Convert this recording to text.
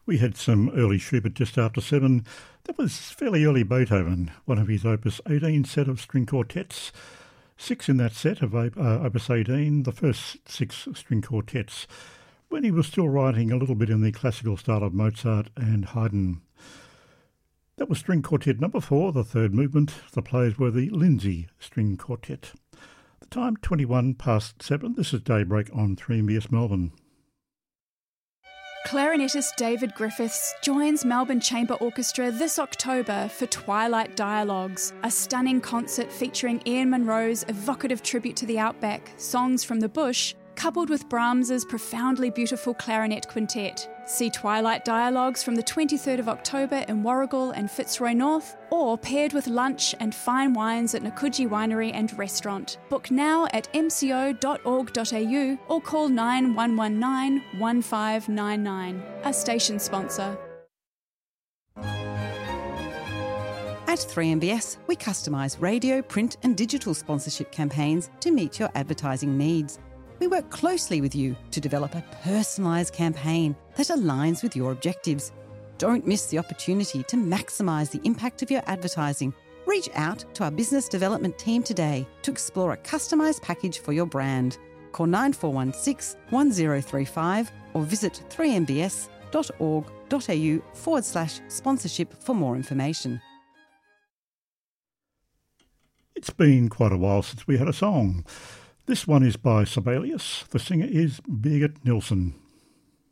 We had some early Schubert just after 7. That was fairly early Beethoven, one of his Opus 18 set of string quartets. 6 in that set of Opus 18, the first 6 string quartets, when he was still writing a little bit in the classical style of Mozart and Haydn. That was string quartet number 4, the third movement. The players were the Lindsay String Quartet. The time 21 past 7. This is Daybreak on 3MBS Melbourne. Clarinetist David Griffiths joins Melbourne Chamber Orchestra this October for Twilight Dialogues, a stunning concert featuring Ian Munro's evocative tribute to the outback, Songs from the Bush, coupled with Brahms's profoundly beautiful clarinet quintet. See Twilight Dialogues from the 23rd of October in Warragul and Fitzroy North, or paired with lunch and fine wines at Nakuji Winery and Restaurant. Book now at mco.org.au or call 9119 1599. A station sponsor. At 3MBS, we customise radio, print and digital sponsorship campaigns to meet your advertising needs. We work closely with you to develop a personalised campaign that aligns with your objectives. Don't miss the opportunity to maximise the impact of your advertising. Reach out to our business development team today to explore a customised package for your brand. Call 9416 1035 or visit 3mbs.org.au/sponsorship for more information. It's been quite a while since we had a song. This one is by Sibelius. The singer is Birgit Nilsson.